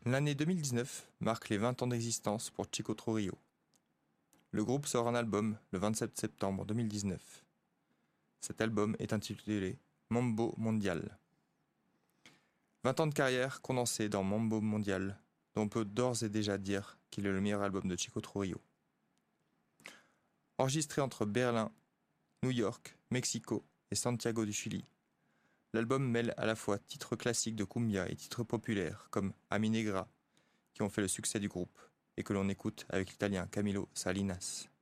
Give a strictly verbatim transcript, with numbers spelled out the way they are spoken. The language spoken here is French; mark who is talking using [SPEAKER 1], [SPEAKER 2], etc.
[SPEAKER 1] L'année deux mille dix-neuf marque les vingt ans d'existence pour Chico Trujillo. Le groupe sort un album le vingt-sept septembre deux mille dix-neuf. Cet album est intitulé Mambo Mondial. vingt ans de carrière condensés dans Mambo Mondial, dont on peut d'ores et déjà dire qu'il est le meilleur album de Chico Trujillo. Enregistré entre Berlin, New York, Mexico et Santiago du Chili, l'album mêle à la fois titres classiques de cumbia et titres populaires comme Ami Negra, qui ont fait le succès du groupe et que l'on écoute avec l'italien Camilo Salinas.